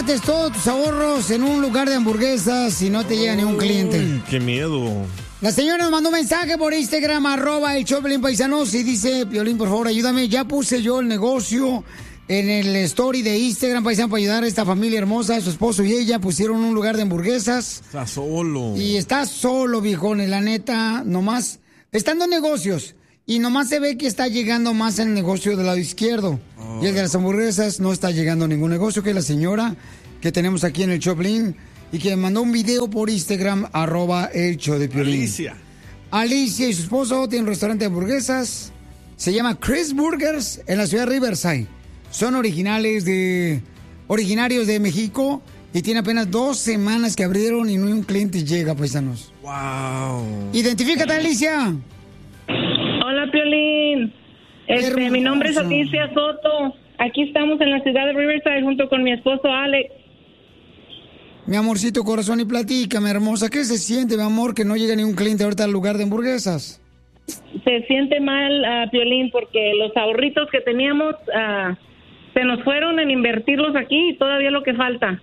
inviertes todos tus ahorros en un lugar de hamburguesas y no te llega ni un cliente? Uy, qué miedo. La señora nos mandó un mensaje por Instagram, @el Paisanos, y dice: Piolín, por favor, ayúdame. Ya puse yo el negocio en el story de Instagram, paisano, para ayudar a esta familia hermosa. Su esposo y ella pusieron un lugar de hamburguesas. Está solo. Y está solo, viejones, la neta, nomás. Están dos negocios. Y nomás se ve que está llegando más el negocio del lado izquierdo. Y el de las hamburguesas no está llegando a ningún negocio, que es la señora que tenemos aquí en el Choplin. Y que me mandó un video por Instagram, @el show de Piolín. Alicia y su esposo tienen un restaurante de hamburguesas. Se llama Chris Burgers en la ciudad de Riverside. Son originarios de México y tiene apenas 2 semanas que abrieron y no un cliente llega, paisanos. Wow. Identifícate, Alicia. Hola, Piolín. Mi nombre es Alicia Soto. Aquí estamos en la ciudad de Riverside junto con mi esposo Alex. Mi amorcito corazón, y platícame, hermosa, ¿qué se siente, mi amor, que no llega ningún cliente ahorita al lugar de hamburguesas? Se siente mal, Piolín, porque los ahorritos que teníamos se nos fueron en invertirlos aquí y todavía lo que falta.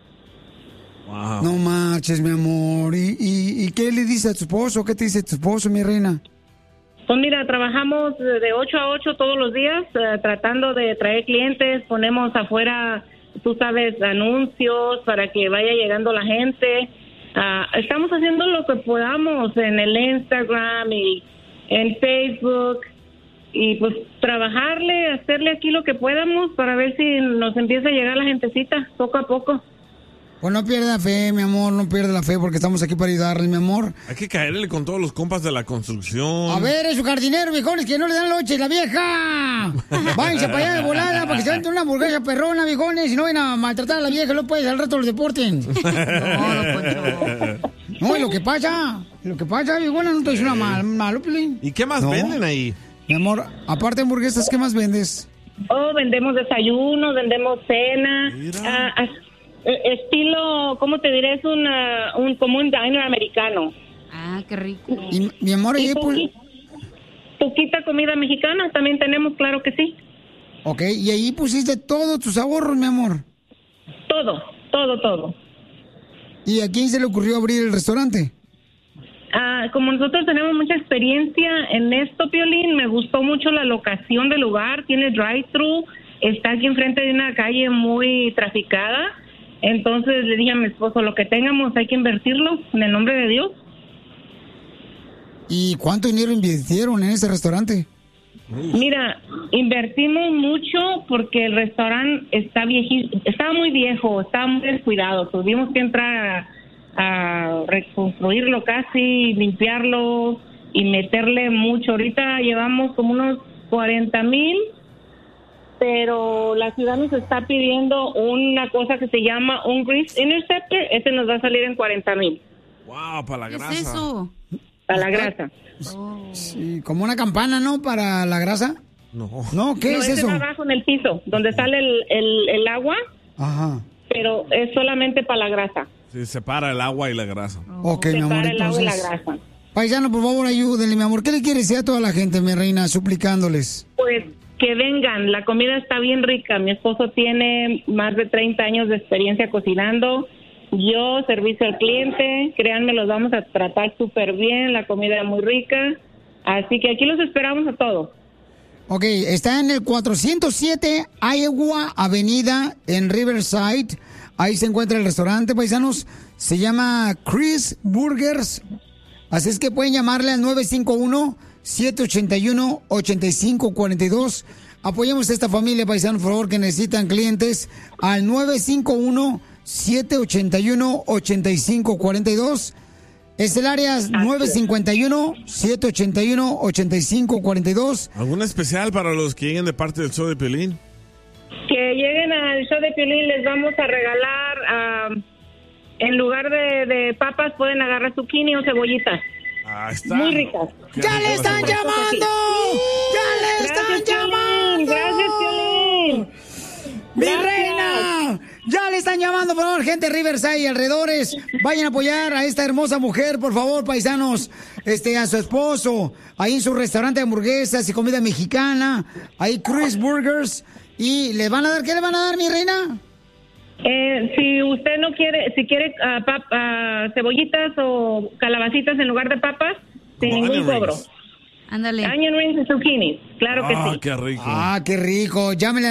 Wow. No marches, mi amor. ¿Y qué le dice a tu esposo? ¿Qué te dice tu esposo, mi reina? Pues mira, trabajamos de 8 a 8 todos los días, tratando de traer clientes, ponemos afuera, tú sabes, anuncios para que vaya llegando la gente. Estamos haciendo lo que podamos en el Instagram y en Facebook y pues trabajarle, hacerle aquí lo que podamos para ver si nos empieza a llegar la gentecita poco a poco. Pues no pierda fe, mi amor, no pierda la fe porque estamos aquí para ayudarle, mi amor. Hay que caerle con todos los compas de la construcción. A ver, es su jardinero, viejones, que no le dan lonche, la vieja. Váyanse para allá de volada para que se vente una hamburguesa perrona, viejones, y no vayan a maltratar a la vieja, no puedes al rato los deporten. No, y lo que pasa, viejona, no te dice una malo, Piolín. ¿Y qué más venden ahí? Mi amor, aparte de hamburguesas, ¿qué más vendes? Vendemos desayuno, vendemos cena, estilo, ¿cómo te diré? Es como un diner americano. Ah, qué rico. Y mi amor, poquita comida mexicana también tenemos, claro que sí. Ok, y ahí pusiste todos tus ahorros, mi amor. Todo. ¿Y a quién se le ocurrió abrir el restaurante? Como nosotros tenemos mucha experiencia en esto, Piolín, me gustó mucho la locación del lugar, tiene drive-thru, está aquí enfrente de una calle muy traficada. Entonces le dije a mi esposo, lo que tengamos hay que invertirlo en el nombre de Dios. ¿Y cuánto dinero invirtieron en ese restaurante? Mira, invertimos mucho porque el restaurante estaba muy viejo, estaba muy descuidado. Tuvimos que entrar a reconstruirlo casi, limpiarlo y meterle mucho. Ahorita llevamos como unos 40,000. Pero la ciudad nos está pidiendo una cosa que se llama un Grease Interceptor. Ese nos va a salir en 40,000. Wow, para la grasa. ¿Qué es eso? Para la grasa. Sí, como una campana, ¿no? Para la grasa. No, ¿qué es eso? Abajo en el piso, donde sale el agua. Ajá. Pero es solamente para la grasa. Sí, separa el agua y la grasa. Ok, mi amor, Separa el agua y la entonces. grasa. Paisano, por favor, ayúdenle, mi amor. ¿Qué le quiere decir a toda la gente, mi reina, suplicándoles? Pues que vengan, la comida está bien rica. Mi esposo tiene más de 30 años de experiencia cocinando. Yo, servicio al cliente, créanme, los vamos a tratar súper bien, la comida es muy rica. Así que aquí los esperamos a todos. Ok, está en el 407 Iowa Avenida en Riverside. Ahí se encuentra el restaurante, paisanos. Se llama Chris Burgers. Así es que pueden llamarle al 951-781-8542. Apoyemos a esta familia, paisanos, por favor, que necesitan clientes. Al 951-781-8542. Es el área 951-781-8542. ¿Alguna especial para los que lleguen de parte del show de Piolín? Que lleguen al show de Piolín, les vamos a regalar, en lugar de papas, pueden agarrar zucchini o cebollitas. Ahí está. Muy ricas. ¡Ya le están llamando! ¡Ya le están llamando! ¡Gracias, Piolín! ¡Mi reina! Ya le están llamando, por favor, gente de Riverside y alrededores. Vayan a apoyar a esta hermosa mujer, por favor, paisanos. A su esposo, ahí en su restaurante de hamburguesas y comida mexicana. Ahí Chris Burgers. ¿Y le van a dar? ¿Qué le van a dar, mi reina? Si usted no quiere, si quiere cebollitas o calabacitas en lugar de papas, sin ningún cobro. Ándale. Onion rings y zucchinis, claro que sí. Qué rico. Qué rico. Llámenle al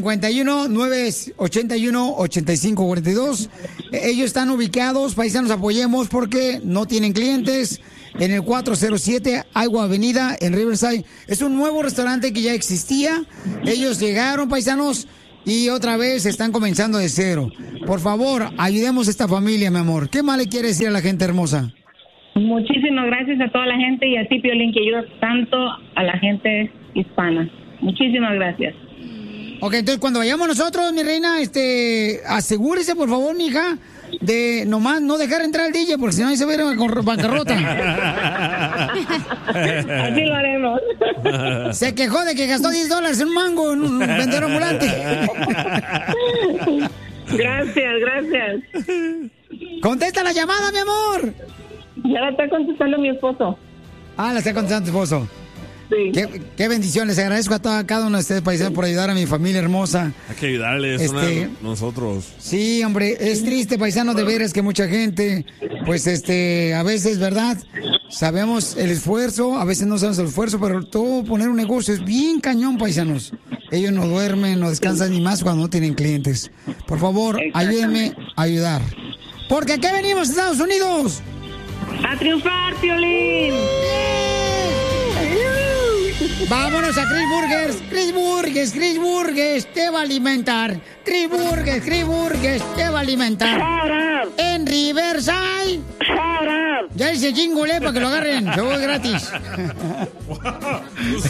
951-981-8542. Ellos están ubicados, paisanos, apoyemos porque no tienen clientes. En el 407 Agua Avenida en Riverside. Es un nuevo restaurante que ya existía. Ellos llegaron, paisanos, y otra vez están comenzando de cero. Por favor, ayudemos a esta familia, mi amor. ¿Qué más le quiere decir a la gente hermosa? Muchísimas gracias a toda la gente y a ti, Piolín, que ayudas tanto a la gente hispana. Muchísimas gracias. Ok, entonces cuando vayamos nosotros, mi reina, asegúrese, por favor, mija, de nomás no dejar entrar al DJ, porque si no ahí se va a ir a bancarrota. Así lo haremos. Se quejó de que gastó $10 en un mango en un vendedor ambulante. Gracias. Contesta la llamada, mi amor. Ya la está contestando mi esposo. La está contestando tu esposo. Sí. Qué bendición. Les agradezco a cada uno de ustedes, paisanos, por ayudar a mi familia hermosa. Hay que ayudarles nosotros. Sí, hombre, es triste, paisano, de veras que mucha gente, pues, a veces, ¿verdad? Sabemos el esfuerzo, a veces no sabemos el esfuerzo, pero todo poner un negocio es bien cañón, paisanos. Ellos no duermen, no descansan ni más cuando no tienen clientes. Por favor, ayúdenme a ayudar. Porque aquí venimos, Estados Unidos. ¡A triunfar, Piolín! Vámonos a Chris Burgers. Chris Burgers te va a alimentar. Chris Burgers te va a alimentar. En Riverside. Ya dice jingole para que lo agarren. Se voy gratis.